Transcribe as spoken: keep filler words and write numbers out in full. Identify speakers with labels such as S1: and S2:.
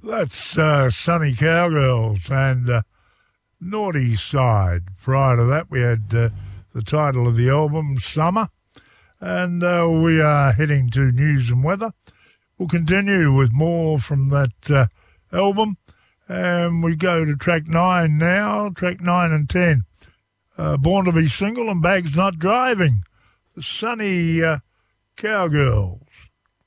S1: That's uh, Sunny Cowgirls and uh, Naughty Side. Prior to that, we had uh, the title of the album, Summer. And uh, we are heading to news and weather. We'll continue with more from that uh, album. And we go to track nine now, track nine and ten. Uh, Born to be Single and Bags Not Driving. The Sunny uh, Cowgirls.